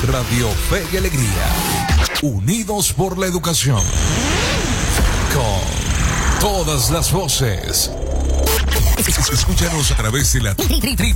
Radio Fe y Alegría. Unidos por la educación. Con todas las voces. Escúchanos a través de la